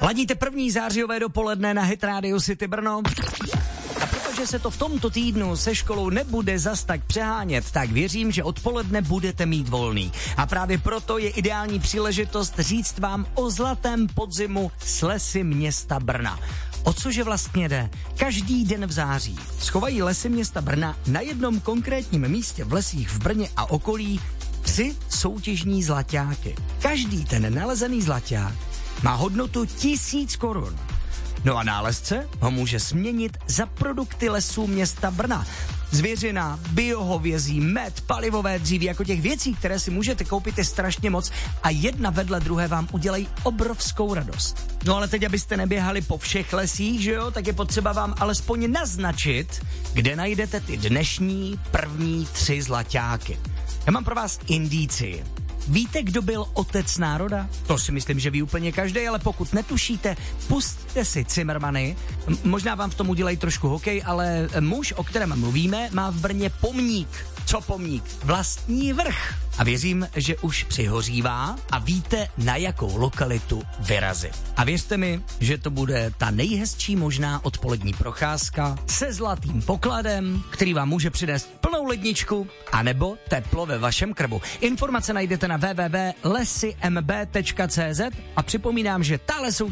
Ladíte první zářijové dopoledne na Hit Radio City Brno. A protože se to v tomto týdnu se školou nebude zas tak přehánět, tak věřím, že odpoledne budete mít volný. A právě proto je ideální příležitost říct vám o zlatém podzimu s lesy města Brna. O cože vlastně jde? Každý den v září schovají lesy města Brna na jednom konkrétním místě v lesích v Brně a okolí 3 soutěžní zlaťáky. Každý ten nalezený zlaťák má hodnotu 1000 korun. No a nálezce ho může směnit za produkty lesů města Brna. Zvěřina, biohovězí, med, palivové dříví, jako těch věcí, které si můžete koupit, je strašně moc a jedna vedle druhé vám udělají obrovskou radost. No ale teď, abyste neběhali po všech lesích, že jo, tak je potřeba vám alespoň naznačit, kde najdete ty dnešní první 3 zlaťáky. Já mám pro vás indícii. Víte, kdo byl otec národa? To si myslím, že ví úplně každý, ale pokud netušíte, pusťte si Cimrmany. Možná vám v tom udělají trošku hokej, ale muž, o kterém mluvíme, má v Brně pomník. Co pomník? Vlastní vrch. A věřím, že už přihořívá a víte, na jakou lokalitu vyrazit. A věřte mi, že to bude ta nejhezčí možná odpolední procházka se zlatým pokladem, který vám může přinést plnou ledničku anebo teplo ve vašem krbu. Informace najdete na www.lesymb.cz a připomínám, že tahle